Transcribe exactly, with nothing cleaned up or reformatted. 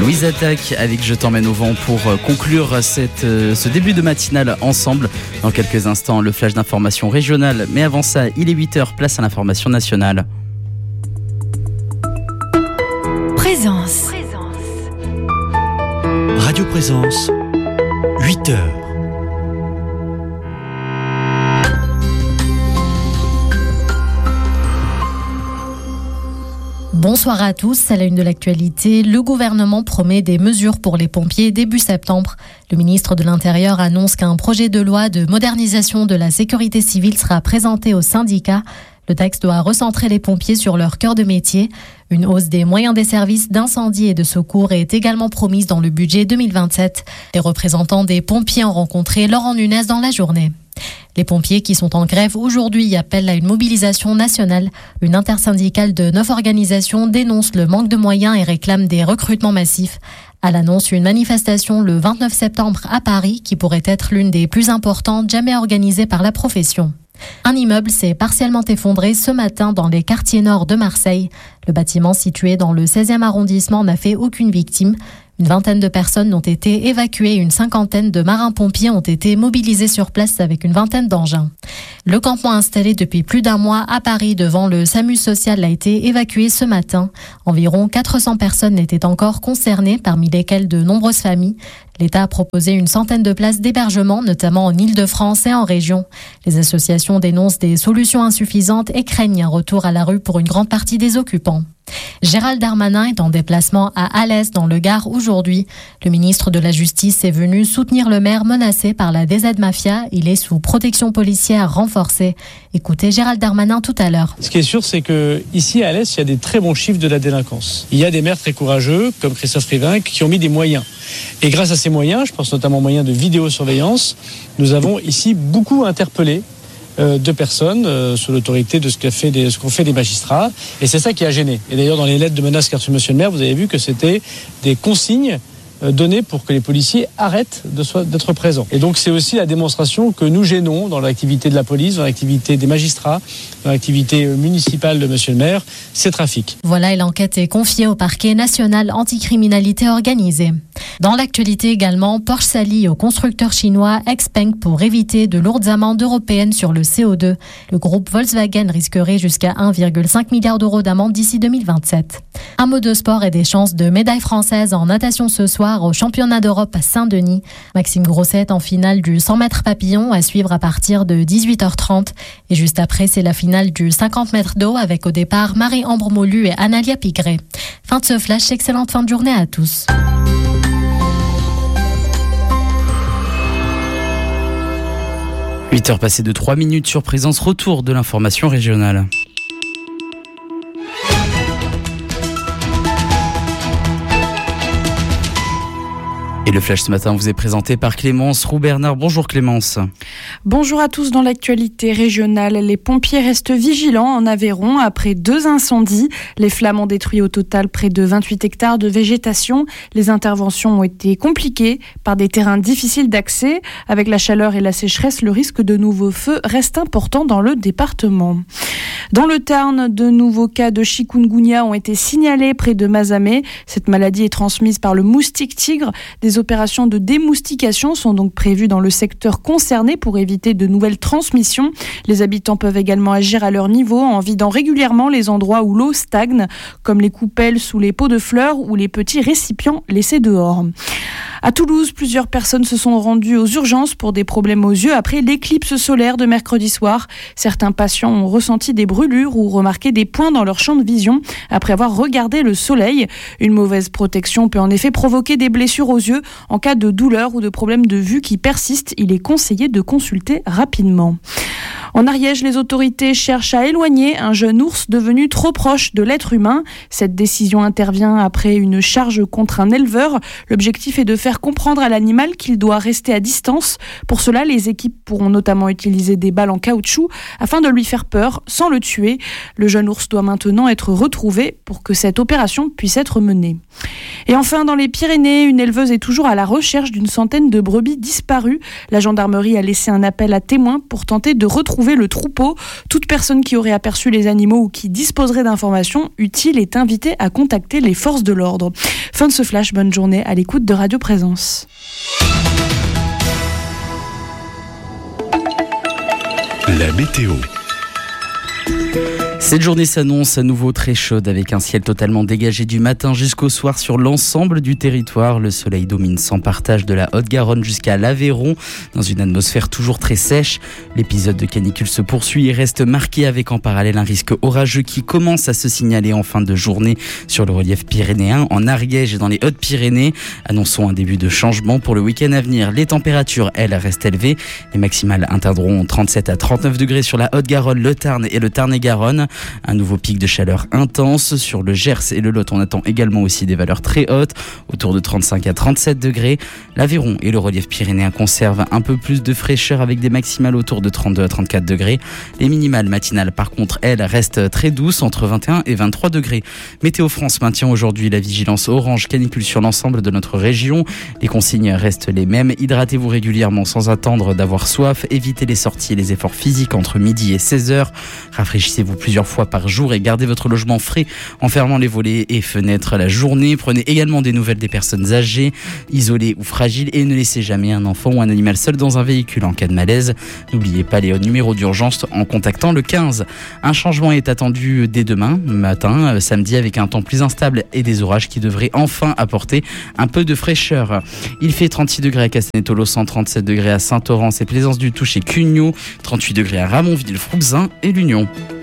Louise Attaque avec Je t'emmène au vent pour conclure cette, ce début de matinale ensemble. Dans quelques instants, le flash d'information régionale. Mais avant ça, il est huit heures, place à l'information nationale. Présence. Radio Présence, huit heures. Bonsoir à tous, à la une de l'actualité, le gouvernement promet des mesures pour les pompiers début septembre. Le ministre de l'Intérieur annonce qu'un projet de loi de modernisation de la sécurité civile sera présenté aux syndicats. Le texte doit recentrer les pompiers sur leur cœur de métier. Une hausse des moyens des services d'incendie et de secours est également promise dans le budget deux mille vingt-sept. Les représentants des pompiers ont rencontré Laurent Nunez dans la journée. Les pompiers qui sont en grève aujourd'hui appellent à une mobilisation nationale. Une intersyndicale de neuf organisations dénonce le manque de moyens et réclame des recrutements massifs. Elle annonce une manifestation le vingt-neuf septembre à Paris qui pourrait être l'une des plus importantes jamais organisées par la profession. Un immeuble s'est partiellement effondré ce matin dans les quartiers nord de Marseille. Le bâtiment situé dans le seizième arrondissement n'a fait aucune victime. Une vingtaine de personnes ont été évacuées et une cinquantaine de marins-pompiers ont été mobilisés sur place avec une vingtaine d'engins. Le campement installé depuis plus d'un mois à Paris devant le SAMU social a été évacué ce matin. Environ quatre cents personnes étaient encore concernées, parmi lesquelles de nombreuses familles. L'État a proposé une centaine de places d'hébergement, notamment en Île-de-France et en région. Les associations dénoncent des solutions insuffisantes et craignent un retour à la rue pour une grande partie des occupants. Gérald Darmanin est en déplacement à Alès dans le Gard aujourd'hui. Le ministre de la Justice est venu soutenir le maire menacé par la D Z Mafia. Il est sous protection policière renforcée. Écoutez Gérald Darmanin tout à l'heure. Ce qui est sûr, c'est que ici à Alès, il y a des très bons chiffres de la délinquance. Il y a des maires très courageux, comme Christophe Rivinc, qui ont mis des moyens. Et grâce à ces moyens, je pense notamment aux moyens de vidéosurveillance, nous avons ici beaucoup interpellé Euh, deux personnes euh, sous l'autorité de ce qu'a fait des, ce qu'ont fait les magistrats, et c'est ça qui a gêné. Et d'ailleurs dans les lettres de menaces qu'a reçues Monsieur le maire, vous avez vu que c'était des consignes euh, données pour que les policiers arrêtent de so- d'être présents. Et donc c'est aussi la démonstration que nous gênons dans l'activité de la police, dans l'activité des magistrats, dans l'activité municipale de Monsieur le maire, ces trafics. Voilà, et l'enquête est confiée au parquet national anticriminalité organisée. Dans l'actualité également, Porsche s'allie au constructeur chinois Xpeng pour éviter de lourdes amendes européennes sur le C O deux. Le groupe Volkswagen risquerait jusqu'à un virgule cinq milliard d'euros d'amende d'ici deux mille vingt-sept. Un mot de sport et des chances de médaille française en natation ce soir au championnat d'Europe à Saint-Denis. Maxime Grosset en finale du cent mètres papillon à suivre à partir de dix-huit heures trente. Et juste après, c'est la finale du cinquante mètres d'eau avec au départ Marie-Ambre Molu et Analia Pigré. Fin de ce flash, excellente fin de journée à tous. huit heures passées de trois minutes sur Présence, retour de l'information régionale. Et le flash ce matin vous est présenté par Clémence Roux-Bernard. Bonjour Clémence. Bonjour à tous. Dans l'actualité régionale, les pompiers restent vigilants en Aveyron après deux incendies. Les flammes ont détruit au total près de vingt-huit hectares de végétation. Les interventions ont été compliquées par des terrains difficiles d'accès. Avec la chaleur et la sécheresse, le risque de nouveaux feux reste important dans le département. Dans le Tarn, de nouveaux cas de chikungunya ont été signalés près de Mazamet. Cette maladie est transmise par le moustique tigre. Des opérations de démoustication sont donc prévues dans le secteur concerné pour éviter de nouvelles transmissions. Les habitants peuvent également agir à leur niveau en vidant régulièrement les endroits où l'eau stagne, comme les coupelles sous les pots de fleurs ou les petits récipients laissés dehors. À Toulouse, plusieurs personnes se sont rendues aux urgences pour des problèmes aux yeux après l'éclipse solaire de mercredi soir. Certains patients ont ressenti des brûlures ou remarqué des points dans leur champ de vision après avoir regardé le soleil. Une mauvaise protection peut en effet provoquer des blessures aux yeux. En cas de douleur ou de problème de vue qui persistent, il est conseillé de consulter rapidement. En Ariège, les autorités cherchent à éloigner un jeune ours devenu trop proche de l'être humain. Cette décision intervient après une charge contre un éleveur. L'objectif est de faire comprendre à l'animal qu'il doit rester à distance. Pour cela, les équipes pourront notamment utiliser des balles en caoutchouc afin de lui faire peur sans le tuer. Le jeune ours doit maintenant être retrouvé pour que cette opération puisse être menée. Et enfin, dans les Pyrénées, une éleveuse est toujours à la recherche d'une centaine de brebis disparues. La gendarmerie a laissé un appel à témoins pour tenter de retrouver le troupeau. Toute personne qui aurait aperçu les animaux ou qui disposerait d'informations utiles est invitée à contacter les forces de l'ordre. Fin de ce flash, bonne journée à l'écoute de Radio Présence. La météo. Cette journée s'annonce à nouveau très chaude avec un ciel totalement dégagé du matin jusqu'au soir sur l'ensemble du territoire. Le soleil domine sans partage de la Haute-Garonne jusqu'à l'Aveyron dans une atmosphère toujours très sèche. L'épisode de canicule se poursuit et reste marqué avec en parallèle un risque orageux qui commence à se signaler en fin de journée sur le relief pyrénéen, en Ariège et dans les Hautes-Pyrénées. Annonçons un début de changement pour le week-end à venir. Les températures, elles, restent élevées. Les maximales atteindront trente-sept à trente-neuf degrés sur la Haute-Garonne, le Tarn et le Tarn-et-Garonne. Un nouveau pic de chaleur intense sur le Gers et le Lot. On attend également aussi des valeurs très hautes, autour de trente-cinq à trente-sept degrés. L'Aveyron et le relief pyrénéen conservent un peu plus de fraîcheur avec des maximales autour de trente-deux à trente-quatre degrés. Les minimales matinales, par contre, elles, restent très douces, entre vingt et un et vingt-trois degrés. Météo France maintient aujourd'hui la vigilance orange canicule sur l'ensemble de notre région. Les consignes restent les mêmes. Hydratez-vous régulièrement sans attendre d'avoir soif. Évitez les sorties et les efforts physiques entre midi et seize heures. Rafraîchissez-vous plusieurs fois par jour et gardez votre logement frais en fermant les volets et fenêtres la journée. Prenez également des nouvelles des personnes âgées, isolées ou fragiles et ne laissez jamais un enfant ou un animal seul dans un véhicule en cas de malaise. N'oubliez pas les numéros d'urgence en contactant le quinze. Un changement est attendu dès demain matin, samedi, avec un temps plus instable et des orages qui devraient enfin apporter un peu de fraîcheur. Il fait trente-six degrés à Castanet-Tolosan, trente-sept degrés à Saint-Orens et Plaisance-du-Touche et Cugnot, trente-huit degrés à Ramonville, Froubzin et l'Union.